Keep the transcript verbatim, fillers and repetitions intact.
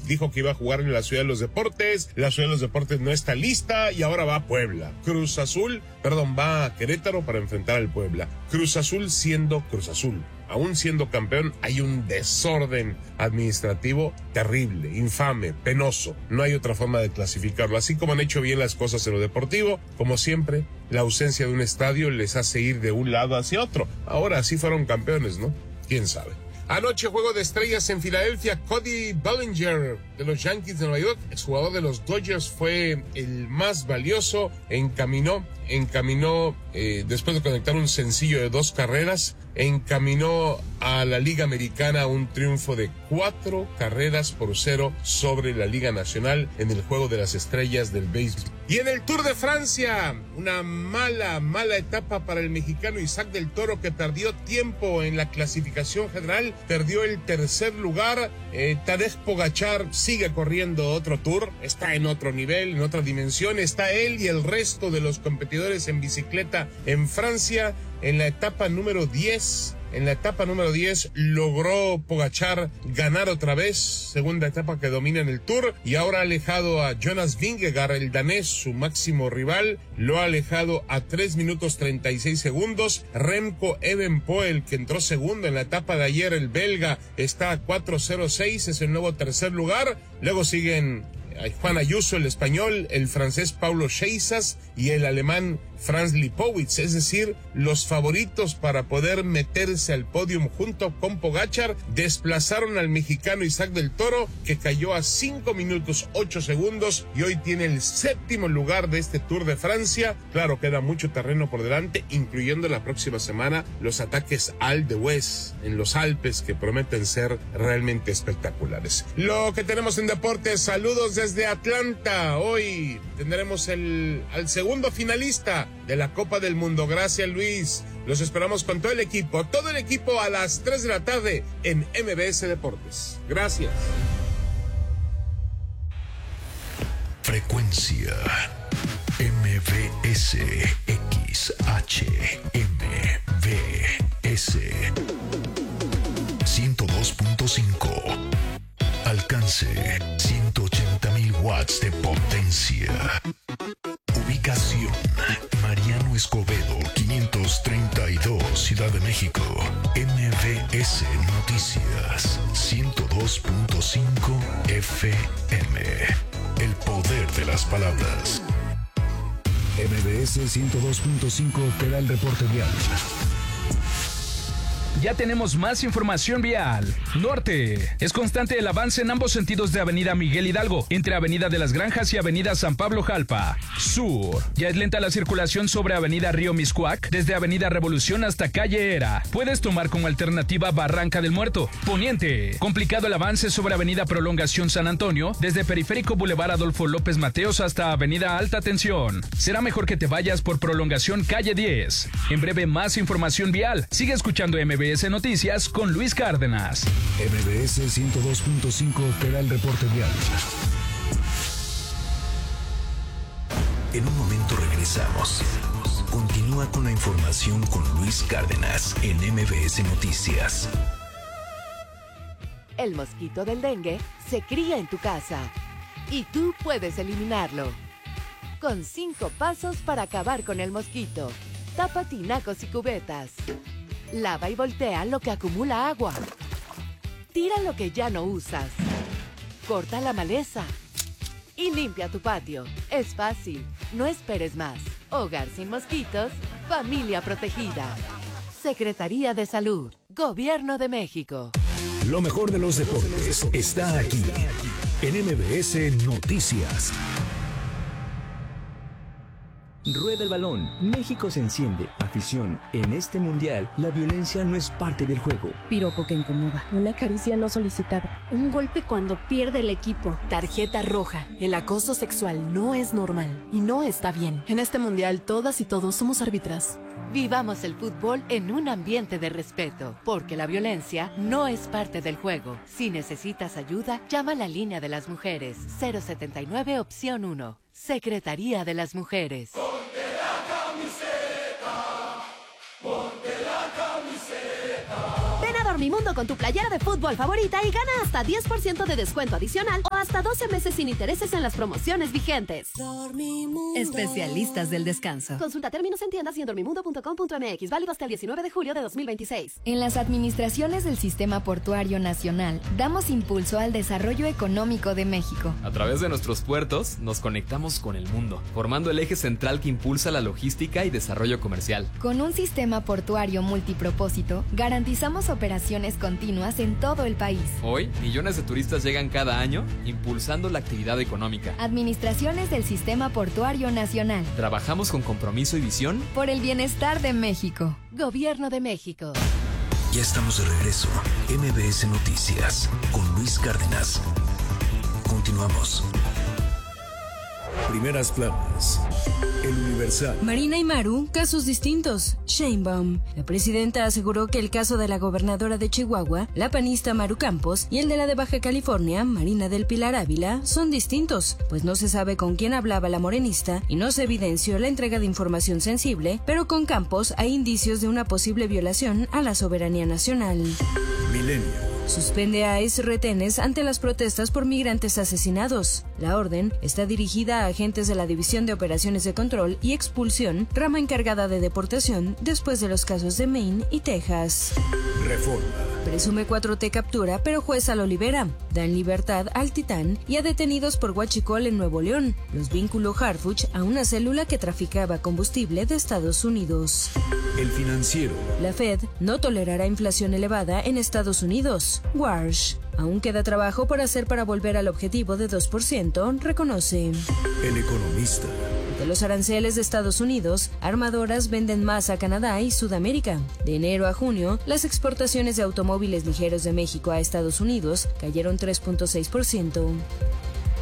dijo que iba a jugar en la Ciudad de los Deportes, la Ciudad de los Deportes no está lista y ahora va a Puebla. Cruz Azul, perdón, va a Querétaro para enfrentar al Puebla. Cruz Azul siendo Cruz Azul. Aún siendo campeón, hay un desorden administrativo terrible, infame, penoso. No hay otra forma de clasificarlo. Así como han hecho bien las cosas en lo deportivo, como siempre, la ausencia de un estadio les hace ir de un lado hacia otro. Ahora sí fueron campeones, ¿no? ¿Quién sabe? Anoche, juego de estrellas en Filadelfia. Cody Bellinger de los Yankees de Nueva York, exjugador de los Dodgers, fue el más valioso. Encaminó, encaminó, eh, después de conectar un sencillo de dos carreras, encaminó a la Liga Americana un triunfo de cuatro carreras por cero sobre la Liga Nacional en el Juego de las Estrellas del béisbol. Y en el Tour de Francia, una mala, mala etapa para el mexicano Isaac del Toro, que perdió tiempo en la clasificación general, perdió el tercer lugar. eh, Tadej Pogačar sigue corriendo otro Tour, está en otro nivel, en otra dimensión, está él y el resto de los competidores en bicicleta en Francia. En la etapa número diez, en la etapa número diez logró Pogačar ganar otra vez, segunda etapa que domina en el Tour, y ahora ha alejado a Jonas Vingegaard, el danés, su máximo rival, lo ha alejado a tres minutos treinta y seis segundos. Remco Evenepoel, que entró segundo en la etapa de ayer, el belga, está a cuatro cero seis, es el nuevo tercer lugar. Luego siguen Juan Ayuso, el español, el francés Paulo Sheisas y el alemán Franz Lipowitz, es decir, los favoritos para poder meterse al podium junto con Pogačar. Desplazaron al mexicano Isaac del Toro, que cayó a cinco minutos ocho segundos y hoy tiene el séptimo lugar de este Tour de Francia. Claro, queda mucho terreno por delante, incluyendo la próxima semana los ataques al de West en los Alpes, que prometen ser realmente espectaculares. Lo que tenemos en deportes, saludos desde Atlanta. Hoy tendremos el, al segundo finalista de la Copa del Mundo. Gracias, Luis. Los esperamos con todo el equipo, todo el equipo a las tres de la tarde en M B S Deportes. Gracias. Frecuencia M V S X H M V S ciento dos punto cinco. Alcance ciento ochenta mil watts de potencia. Ubicación: Mariano Escobedo, quinientos treinta y dos, Ciudad de México. M V S Noticias ciento dos punto cinco F M. El poder de las palabras. M V S ciento dos punto cinco te da el reporte vial. Ya tenemos más información vial. Norte. Es constante el avance en ambos sentidos de Avenida Miguel Hidalgo, entre Avenida de las Granjas y Avenida San Pablo Jalpa. Sur. Ya es lenta la circulación sobre Avenida Río Miscuac, desde Avenida Revolución hasta Calle Era. Puedes tomar como alternativa Barranca del Muerto. Poniente. Complicado el avance sobre Avenida Prolongación San Antonio, desde Periférico Boulevard Adolfo López Mateos hasta Avenida Alta Tensión. Será mejor que te vayas por Prolongación Calle diez. En breve, más información vial. Sigue escuchando M V S Noticias con Luis Cárdenas. M V S ciento dos punto cinco te da el reporte vial. En un momento regresamos. Continúa con la información con Luis Cárdenas en M V S Noticias. El mosquito del dengue se cría en tu casa y tú puedes eliminarlo. Con cinco pasos para acabar con el mosquito. Tapa tinacos y cubetas. Lava y voltea lo que acumula agua. Tira lo que ya no usas. Corta la maleza. Y limpia tu patio. Es fácil. No esperes más. Hogar sin mosquitos. Familia protegida. Secretaría de Salud. Gobierno de México. Lo mejor de los deportes está aquí en M V S Noticias. Rueda el balón. México se enciende. Afición. En este mundial, la violencia no es parte del juego. Piropo que incomoda. Una caricia no solicitada. Un golpe cuando pierde el equipo. Tarjeta roja. El acoso sexual no es normal y no está bien. En este mundial, todas y todos somos árbitras. Vivamos el fútbol en un ambiente de respeto, porque la violencia no es parte del juego. Si necesitas ayuda, llama a la línea de las mujeres. cero setenta y nueve, opción uno. Secretaría de las Mujeres. Ponte la camiseta, ponte la camiseta. Ven a Dormimundo con tu playera de fútbol favorita y gana hasta diez por ciento de descuento adicional o hasta doce meses sin intereses en las promociones vigentes. Dormimundo. Especialistas del descanso. Consulta términos en tiendas y en dormimundo punto com punto m x. Válido hasta el diecinueve de julio de dos mil veintiséis. En las administraciones del Sistema Portuario Nacional, damos impulso al desarrollo económico de México. A través de nuestros puertos, nos conectamos con el mundo, formando el eje central que impulsa la logística y desarrollo comercial. Con un sistema portuario multipropósito, garantizamos operaciones continuas en todo el país. Hoy, millones de turistas llegan cada año, impulsando la actividad económica. Administraciones del Sistema Portuario Nacional. Trabajamos con compromiso y visión por el bienestar de México. Gobierno de México. Ya estamos de regreso. M B S Noticias con Luis Cárdenas. Continuamos. Primeras planas. El Universal. Marina y Maru, casos distintos. Sheinbaum. La presidenta aseguró que el caso de la gobernadora de Chihuahua, la panista Maru Campos, y el de la de Baja California, Marina del Pilar Ávila, son distintos, pues no se sabe con quién hablaba la morenista y no se evidenció la entrega de información sensible, pero con Campos hay indicios de una posible violación a la soberanía nacional. Milenio. Suspende a ex retenes ante las protestas por migrantes asesinados. La orden está dirigida a agentes de la División de Operaciones de Control y Expulsión, rama encargada de deportación después de los casos de Maine y Texas. Reforma. Presume cuatro T captura, pero jueza lo libera. Dan libertad al Titán y a detenidos por huachicol en Nuevo León. Los vinculó Harfuch a una célula que traficaba combustible de Estados Unidos. El Financiero. La Fed no tolerará inflación elevada en Estados Unidos. Warsh. Aún queda trabajo por hacer para volver al objetivo de dos por ciento, reconoce. El Economista. De los aranceles de Estados Unidos, armadoras venden más a Canadá y Sudamérica. De enero a junio, las exportaciones de automóviles ligeros de México a Estados Unidos cayeron tres punto seis por ciento.